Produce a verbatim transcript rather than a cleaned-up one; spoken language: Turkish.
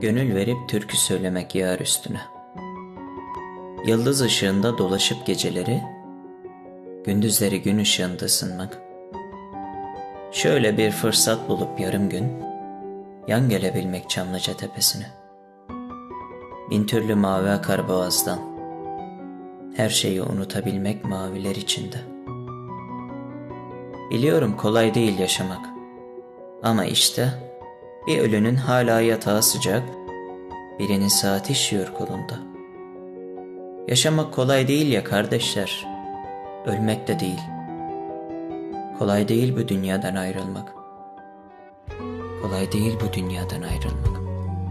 Gönül verip türkü söylemek yar üstüne. Yıldız ışığında dolaşıp geceleri, gündüzleri gün ışığında ısınmak. Şöyle bir fırsat bulup yarım gün, yan gelebilmek Çamlıca tepesine. Bin türlü mavi akar boğazdan, her şeyi unutabilmek maviler içinde. Biliyorum kolay değil yaşamak, ama işte bir ölünün hala yatağı sıcak, birinin saati işiyor kolunda. Yaşamak kolay değil ya kardeşler, ölmek de değil. Kolay değil bu dünyadan ayrılmak. Kolay değil bu dünyadan ayrılmak.